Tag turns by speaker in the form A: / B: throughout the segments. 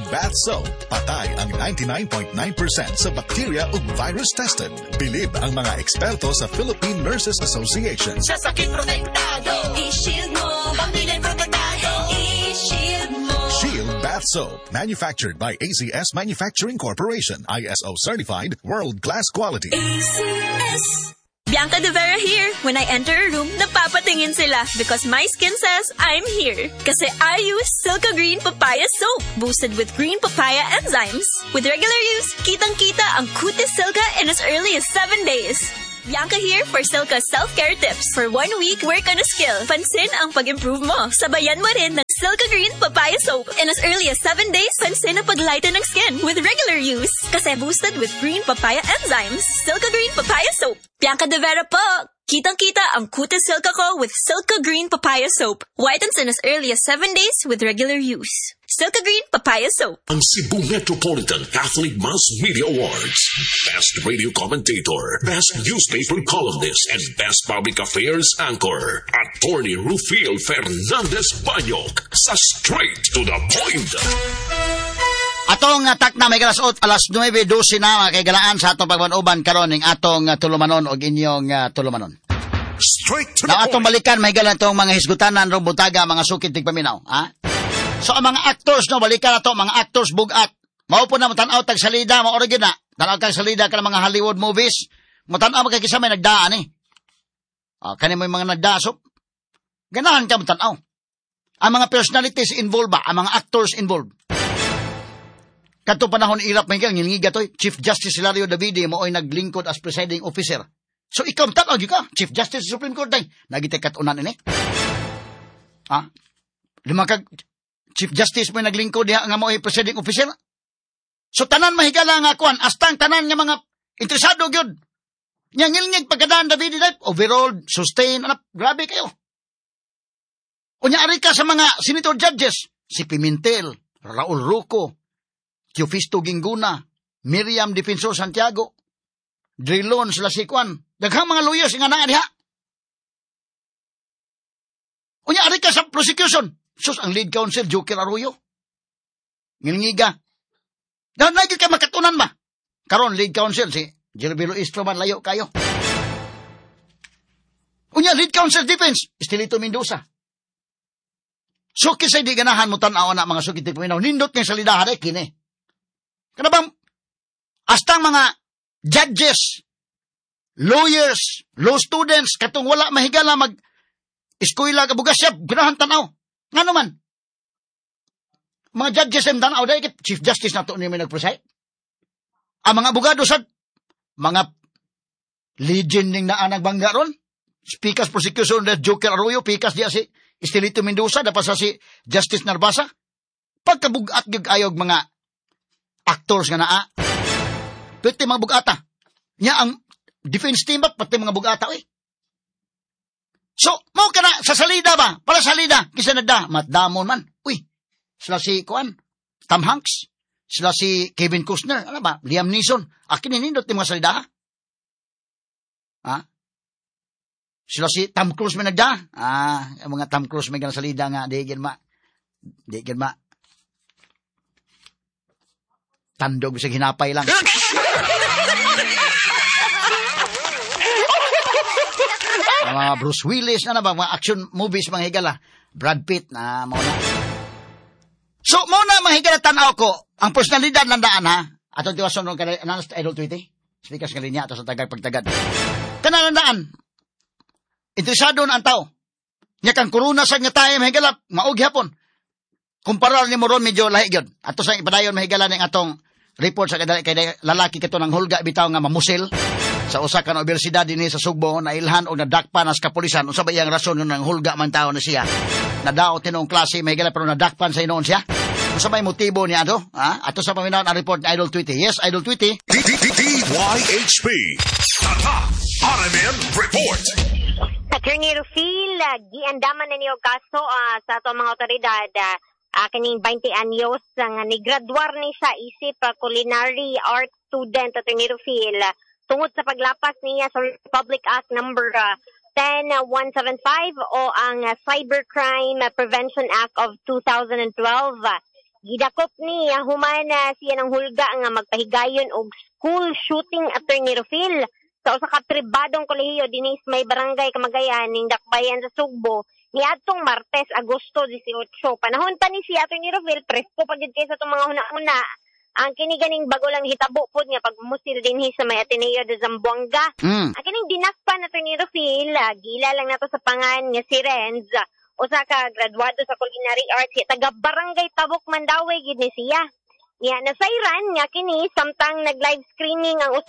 A: Bath Soap. Patay ang 99.9% sa bacteria ug virus tested. Bilib ang mga eksperto sa Philippine Nurses Association.
B: Sa sakit protektado, i-shield mo. Pamilya protektado, i-shield mo.
A: Shield Bath Soap. Manufactured by ACS Manufacturing Corporation. ISO certified, world-class quality.
B: ACS.
C: Bianca De Vera here. When I enter a room, napapatingin sila because my skin says I'm here. Kasi I use Silka Green Papaya Soap, boosted with green papaya enzymes. With regular use, kitang-kita ang kutis Silka in as early as 7 days. Bianca here for Silka self-care tips. For 1 week, work on a skill. Pansin ang pag-improve mo. Sabayan mo rin ng Silka Green Papaya Soap. In as early as 7 days, pansin ang paglighten ng skin with regular use. Kasi boosted with green papaya enzymes. Silka Green Papaya Soap. Bianca De Vera po! Kitang-kita ang kutis Silka ko with Silka Green Papaya Soap. Whitens in as early as 7 days with regular use. Silka Green Papaya Soap.
D: Ang Cebu Metropolitan Catholic Mass Media Awards. Best Radio Commentator, Best Newspaper Columnist, and Best Public Affairs Anchor. Attorney Rufiel Fernandez Banyok sa Straight to the Point.
E: Atong atak na may galasot alas 9:12 na kay galaan sa atong pagmanuban karon ning atong tulumanon og inyong tulumanon.
A: Straight to the
E: Na atong
A: point.
E: balikan may galan tong mga hisgutanan rong butaga mga sukid tigpaminaw, ha? So ang mga actors no balikan ato mga actors bugat. Mao po na tan-aw tag salida mo origin na. Tan-aw tag salida kan mga Hollywood movies. Mo-tan-aw kay kisa may nagdaan kani mo mga nagdasop. Ganahan ka mo-tan-aw. Ang mga personalities involved ba, ang mga actors involved. Kadto panahon irap may ngingiga toy Chief Justice Hilario Davide mo ay naglingkod as presiding officer. So ikaw tan-aw ka, Chief Justice sa Supreme Court day. Nagitay katunan ini. Lima ka Chief Justice mo naglingkod diha nga mo ay presiding officer. So tanan mahigala nga kuan, astang tanan nga mga interesado gyud. Nya ngilngig pagkadaan Davide day, overall sustain grabe kayo. Unya ari ka sa mga senator judges, si Pimentel, Raul Roco, Teofisto Ginguna, Miriam Defensor Santiago, Drilon sila si Kwan, daghang mga lawyers nga naa diha. Unya ari ka sa prosecution, sus ang lead counsel Joker Arroyo. Ngilngiga. Daw na ka makatunan ba? Karon lead counsel si Jervilo Istroman layo kayo. Unya lead counsel defense Estelito Mendoza. So kisay di ganahan mo tan-aw na mga sukit tigpaminaw nindot kay salidahan kini. Kana bang astang mga judges, lawyers, law students katong wala mahigala mag eskwela ka bugasyap ganahan tan-aw. Ngano man? Mga judges em tan-aw dai Chief Justice nato ni may nagpreside. Ang mga abogado sad mga legend ning naa nagbangga ron. Speaker's prosecution na Joker Arroyo, pikas diya si Estelito Mendoza, dapat sa si Justice Narbasa. Pagkabugat gyud ayog mga actors nga naa. Pwede mga bugata. Nya ang defense team ba, pati mga bugata, So, mo ka na, sa salida ba? Para salida, kisa nagda, matdamon man. Sila si, Tom Hanks. Sila si Kevin Costner. Ano ba? Liam Neeson. Akin nindot yung mga salida, ha? Sila si Tom Cruise may nagda. Ang mga Tom Cruise may ganang salida nga, di gin ma. Tandog sa hinapay lang. Mga Bruce Willis, mga action movies, mga higala. Brad Pitt, muna. So, muna mga higala tanaw ko, ang personalidad ng daan, ha? Atong tiwason nung ananas idol tweety. Speakers nga linya, ato sa tagag pagtagad. Kanang daan, interesado na ang tao. Nya kang corona sa nga tayo, mga higala, maug hapon. Kumpara ni mo ron, medyo lahi yun. Ato sa ipadayon, mga higala ng atong report sa kay lalaki kato ng hulga bitaw nga mamusil sa usa ka universidad dinhi sa Sugbo na ilhan og nadakpan as kapulisan unsa ba iyang rason ng hulga man tawo na siya nadaot tinong klase may gala pero nadakpan sa inoon siya unsa may motibo niya ato sa paminaw ang report ni Idol Tweety. Yes, Idol Tweety.
A: DYHP Tata RMN Report.
F: Attorney Rufil, giandaman na niyo kaso sa ato mga otoridad. Kining 20 anyos nga nigraduar ni sa isip culinary art student at Rufil tungod sa paglapas niya sa Republic Act number 10175 o ang Cybercrime Prevention Act of 2012. Gidakop niya humana siya ng hulga nga magpahigayon og school shooting Attorney Rufil sa usa ka pribadong kolehiyo dinhi may barangay Kamagayan ning Dakbayan sa Sugbo niadtong Martes, Agosto 18. Panahon pa ni si Attorney Rufil presko pa gid kay sa itong mga una-una. Ang kini ganing bago lang hitabo pod nga pagmusil dinhi sa may Ateneo de Zamboanga. Ang kining dinakpan Attorney Rufil, gila lang nato sa pangan nga si Renz. Usa ka graduado sa culinary arts taga barangay Tabok Mandawi gid ni siya. Nya nasayran nga kini samtang nag-live streaming ang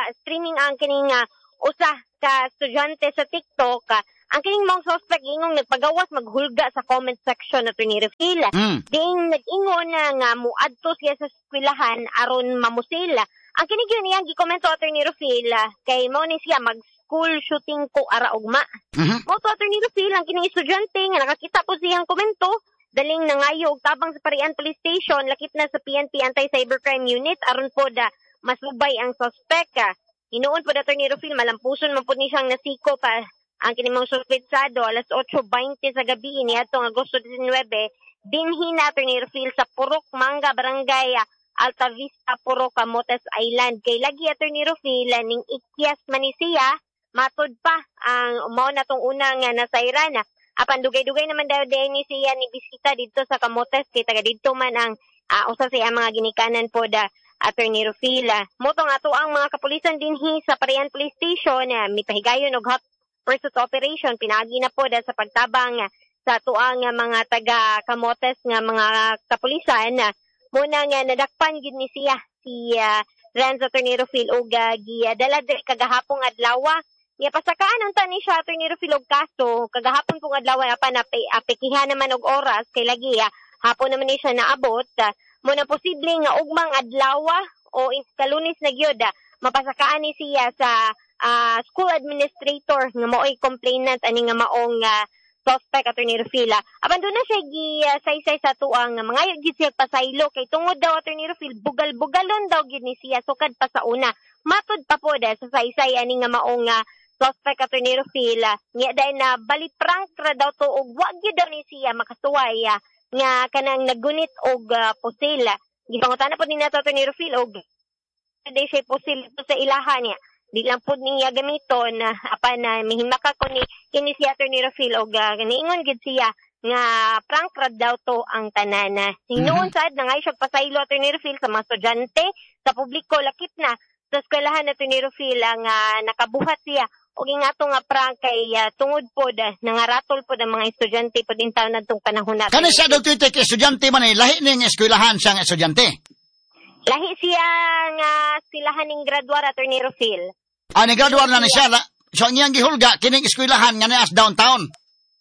F: kining usa ka estudyante sa TikTok. Ang kining mga suspect ingong nagpagawas maghulga sa comment section na Attorney Rufil. Ding nag-ingon nga muadto siya sa eskwelahan aron mamusil. Ang kining yun niyang gikomento Attorney Rufil kay mao ni siya school shooting ko ara ugma. Mo to Attorney Rufil ang kining estudyante nga nakakita po siyang komento daling nangayog tabang sa Parian Police Station lakip na sa PNP Anti-Cybercrime Unit aron po masubay ang suspect. Hinuon po Attorney Rufil malampuson man po ni siyang nasiko pa ang kining mga suspetsado alas 8:20 sa gabi niadtong Agosto 19 dinhi na Attorney Rufil sa Purok Manga Barangay Alta Vista Purok Camotes Island kay lagi Attorney Rufil ning ikyas man ni siya matod pa ang mao na tong unang nasayran. Apan dugay-dugay naman daw ni siya ni bisita dito sa Camotes kay taga dito man ang usa sa mga ginikanan po Attorney Rufil. Mo tong ato ang mga kapulisan dinhi sa Parian Police Station mipahigayon og hot pursuit operation pinagi na po sa pagtabang sa tuang mga taga Camotes nga mga kapulisan. Muna nga nadakpan gid ni siya si Renz Attorney Rufil og gidala diri kagahapong adlaw. Niya pasakaan unta ni siya Attorney Rufil og kaso kagahapon pong adlaw apan apekihan naman og oras kay lagi hapon naman ni siya naabot. Muna posible nga ugmang adlaw o Lunes na gyud mapasakaan ni siya sa school administrator nga mao'y complainant ani nga maong suspect Attorney Rufil. Apan doon na siya gisaysay sa tuang mga gid siya pasaylo kay tungod daw Attorney Rufil bugal-bugalon daw gid ni siya sukad pa sa una. Matod pa po sa saysay ani nga maong suspect Attorney Rufil nya dahil na baliprank ra daw to og wa gyud daw ni siya makasuway nga kanang nagunit og pusil. Gipangutan po ni nato Attorney Rufil og dahil siya pusil sa ilaha niya. Di lang po niya gamiton apan mihimaka ko ni kini si Attorney Rufil og niingon gid siya nga prank ra daw to ang tanan. Hinuon sad na ngay siya pasaylo Attorney Rufil sa mga estudyante sa publiko lakip na sa eskwelahan Attorney Rufil nga nakabuhat siya og ingato nga prank kay tungod pod nangaratol pod ang mga estudyante pod in taon nadtong panahon natin.
E: Kani siya daw tuite kay estudyante man lahi ning eskwelahan siyang estudyante.
F: Lahi siya nga silahan ning graduar Attorney Rufil.
E: Ni-graduate na siya. So, ang iyang gihulga, kining eskwelahan nga nias downtown.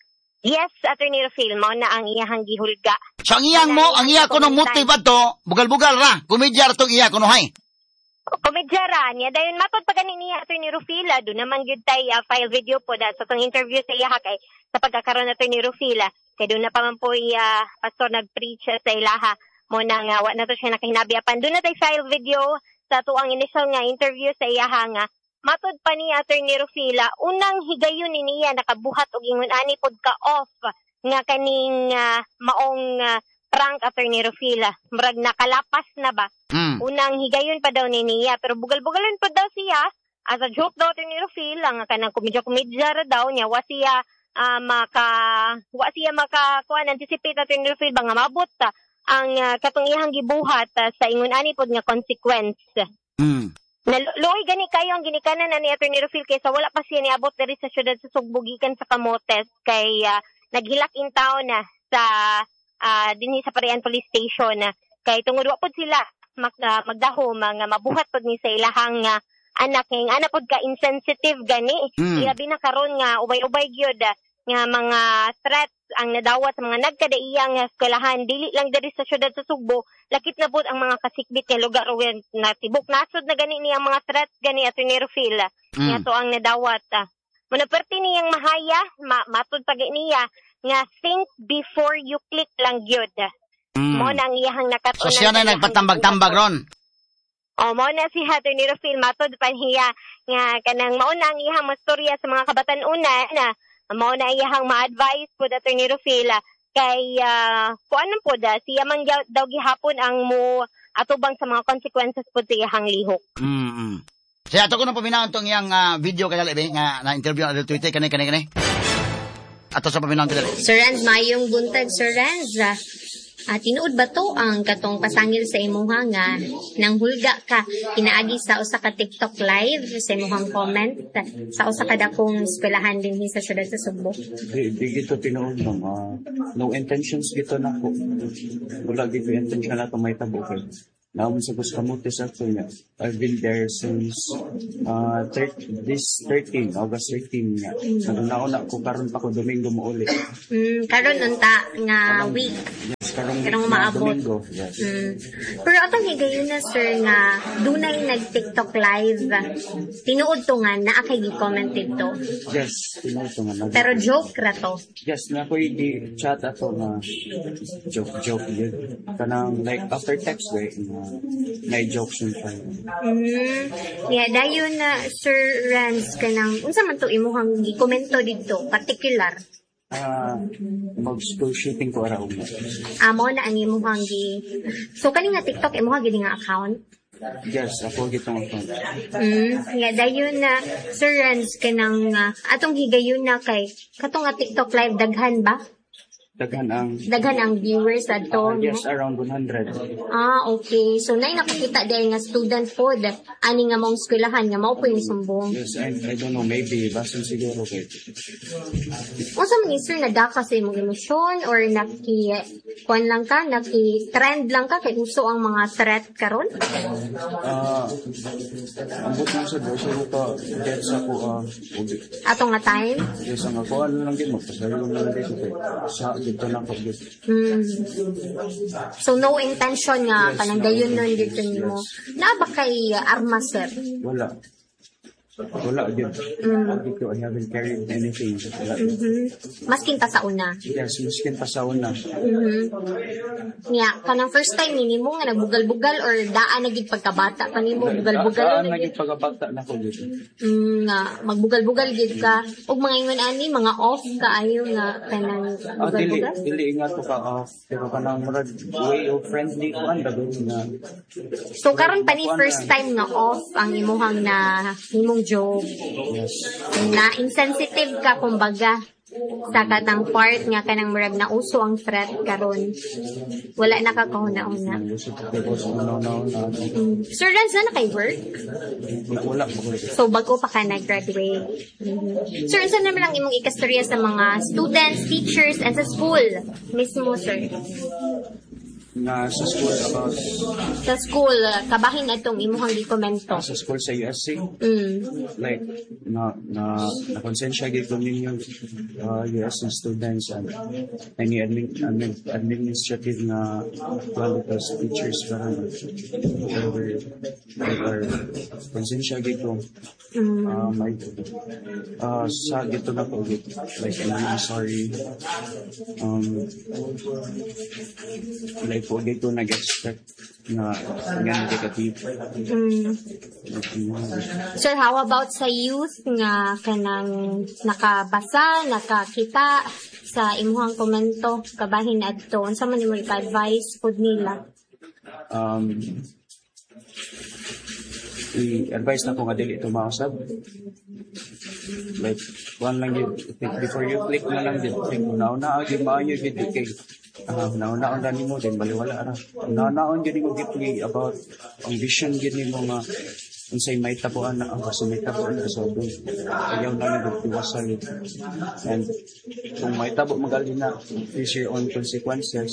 F: Yes, Attorney Rufil, mao na ang iyang gihulga.
E: So, ang iya kuno motive ato, bugal-bugal ra, kumidyar to iya kuno hay.
F: Kumidyara niya, dayon matod pa ganin niya Attorney Rufil, doon naman yun tayo file video po sa itong interview sa iya kay sa pagkakaroon na Attorney Rufil, kay doon na pa man po pastor nag-preach sa ilaha, mo na nga, na to siya nakahinabiapan. Doon na tayo file video sa tuang initial nga interview sa iya nga, matod pa ni Attorney Rufil, unang higayon ni niya nakabuhat og ingon ani pod ka off nga kaning maong prank Attorney Rufil. Murag nakalapas na ba? Unang higayon pa daw ni niya pero bugal-bugalan pa daw siya as a joke daw Attorney Rufil ang kanang komedya ra daw niya wa siya anticipate Attorney Rufil ba nga mabot ang katong iyang gibuhat sa ingon ani pod nga consequence. Naluoy gani kayo ang ginikanan ni Attorney Rufil kaysa wala pa siya niabot diri sa syudad sa Sugbo gikan sa Camotes kay naghilak in town na sa dinhi sa Parian Police Station kay tungod wa pod sila magdahom nga mabuhat pod ni sa ilahang anak kay ana pod ka insensitive gani ilabi na karon nga ubay-ubay gyud nga mga threats ang nadawat sa mga nagkadaiyang eskwelahan dili lang diri sa syudad sa Sugbo lakip na pod ang mga kasikbit nga lugar wen natibok nasod na gani niyang mga threats gani Attorney Rufil nga to ang nadawat muna perti niyang mahaya matod pag niya nga think before you click lang gyud mo nang iyang nakatunan
E: so siya na nagpatambag-tambag ron.
F: Mo na si Attorney Rufil matod pa niya nga kanang mao na ang iyang mastorya sa mga kabatan-una na mao na iyang ma-advise po Attorney Rufil Kay, kuanan po siya man daw gihapon ang mo atubang sa mga consequences po sa iyang lihok.
E: Siya, ato ko na paminaon tong iyang video kaya libe, nga na-interview na Twitter, kanay. Ato sa paminaon ko dali.
G: Sir Renz, mayong buntag, Sir Renz. Tinuod ba to ang katong pasangil sa imuha nga nang hulga ka kinaagi sa usa ka TikTok live sa imuhang comment sa usa ka dakong eskwelahan dinhi sa syudad sa Subo?
H: Di gito tinuod no intentions gito nako. Wala gito intention na may tabo kay. Naman sa kamuti sa niya. I've been there since August 13 niya. Nauna ko karon pa ko Domingo mo uli.
G: Karon unta nga week.
H: Yes, karon
G: maabot.
H: Domingo. Yes.
G: Pero atong higayon na sir nga dunay nag-TikTok live. Tinuod to nga naa kay gi-comment dito.
H: Yes, tinuod to nga.
G: Pero joke ra to.
H: Yes, na ko i-chat ato nga joke yun. Kanang like after text may jokes yun pa.
G: Yeah, dayon na Sir Renz kanang unsa man to imuhang gikomento dito particular?
H: Mag-school shooting ko araw mo.
G: Amo na ang imuhang So kani nga TikTok imuhang gid nga account?
H: Yes, ako gitong account.
G: Yeah, dayon na Sir Renz kanang atong higayon na kay katong nga TikTok live daghan ba?
H: Daghan
G: ang viewers adto.
H: Yes, around 100.
G: Okay. So nay nakakita dahil nga student pod ani nga mong eskwelahan nga mao po yung sumbong.
H: Yes, I don't know, maybe basin siguro kay.
G: Unsa man ni sir nadaka sa imong emosyon or kuan lang ka, trend lang ka kay gusto ang mga threat karon?
H: Ambot lang sa dosa ko get sa ko
G: Ato nga time?
H: Yes, ang ako lang gid mo, pasaylo lang dito kay. Sa dito na ko gid.
G: So no intention nga kanang dayon nun dito nimo. Na ba kay armas sir?
H: Wala gid. I haven't carried anything.
G: Maskin pa sa una.
H: Yes, maskin pa sa una.
G: Kanang first time nimo nga nagbugal-bugal or daan na gid pagkabata pa nimo bugal-bugal
H: na gid pagkabata na ko gid.
G: Nga magbugal-bugal gid ka ug mga ingon ani mga off ka ayo nga kanang bugal-bugal.
H: Dili nga to ka off pero kanang murag way of friendly ko anda na.
G: So karon pa ni first time nga off ang imuhang na himong joke.
H: Yes.
G: Na insensitive ka kumbaga sa katang part nga kanang murag na uso ang threat karon. Wala na ka kahuna-una. Sir Renz, na kay work?
H: Wala.
G: So bago pa ka nag-graduate. Sir, saan naman ang imong ikastorya sa mga students, teachers, and sa school mismo, sir?
H: Na sa school about
G: sa school kabahin atong imuhang gikomento
H: sa school sa USC like na konsensya gid ko ninyo USC students and any administrative na because teachers parang or konsensya gid ko sa gito na ko like I'm sorry like po dito nag-expect na negative.
G: Sir, how about sa youth nga kanang nakabasa, nakakita sa imuhang komento kabahin adto unsa man imong i-advise pud nila?
H: I-advise na ko nga dili ito mausab. Like, one lang yun. Before you click na lang din. Nauna, yung maayo yun kay nauna-on na nimo din baliwala ra. Nauna-on yun mo deeply about ang vision yun mo nga unsay may tapuan na ang kasi may tapuan na so doon. Ayaw na nagtiwasal. And kung may tabo magali na face your own consequences.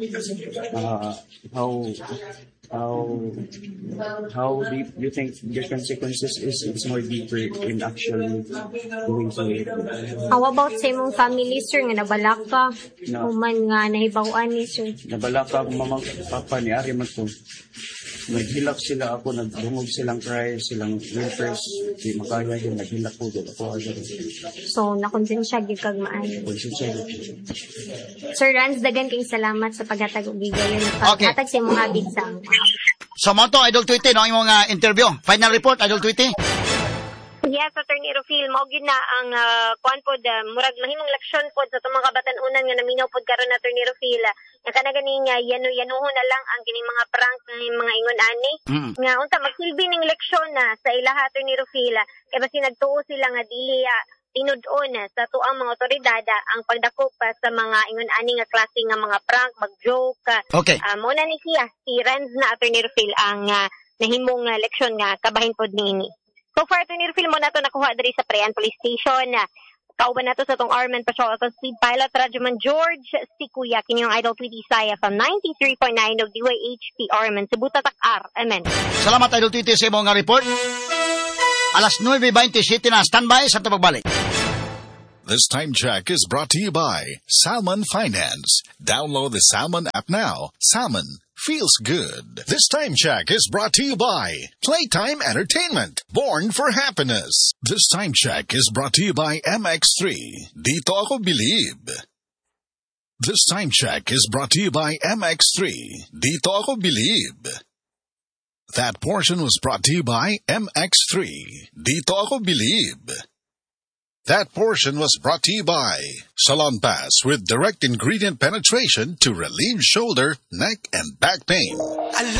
H: How deep you think your consequences is? It's more deeper in actually going through it.
G: How about sa imong family, sir, nga nabalak ka?
H: No.
G: Human nga nahibawan ni sir.
H: Nabalak ka akong mamang papa ni Ari man to. Naghilak sila ako, nagbungog silang cry, silang whimpers. Di makaya yun, naghilak ko, doon ako agad.
G: So, nakonsensya gyud kag maayo.
H: Konsensya.
G: Sir Renz, dagan kayong salamat sa paghatag og gigayon
E: Okay.
G: paghatag sa imong habit sa
E: So mo to, Idol Tweety, no, yung mga interview. Final report, Idol Tweety.
F: Yes, Attorney Rufil, mao gyud na ang kuan pod murag mahimong leksyon pod sa tumang kabatan-unan nga naminaw pod karon, Attorney Rufil. Nga kana ganing yanu-yanuhon na lang ang kining mga prank ng mga ingon ani. Nga unta magsilbi ning leksyon na sa ilaha, Attorney Rufil. Kay basi nagtuo sila nga dili tinud-on sa tuang mga otoridad ang pagdakop sa mga ingon ani nga klase nga mga prank, mag-joke.
E: Okay.
F: Mo na ni siya si Renz na, Attorney Rufil, ang nahimong leksyon nga kabahin pod niini. So far, Attorney Rufil, mo na ito nakuha diri sa Prian Police Station. Kauban na ito sa itong Arman Patrol of Speed Pilot, Radyoman George si Kuya, kini yung Idol Tweety Saya from 93.9 of DYHP Arman, Cebuta Takar. Amen.
E: Salamat, Idol Titi, sa imong nga report. Alas 9:27 na, standby sa pagbalik.
A: This time check is brought to you by Salmon Finance. Download the Salmon app now. Salmon feels good. This time check is brought to you by Playtime Entertainment. Born for happiness. This time check is brought to you by MX3. Dito ako believe. This time check is brought to you by MX3. Dito ako believe. That portion was brought to you by MX3. Dito ako believe. That portion was brought to you by Salon Pass with direct ingredient penetration to relieve shoulder, neck, and back pain.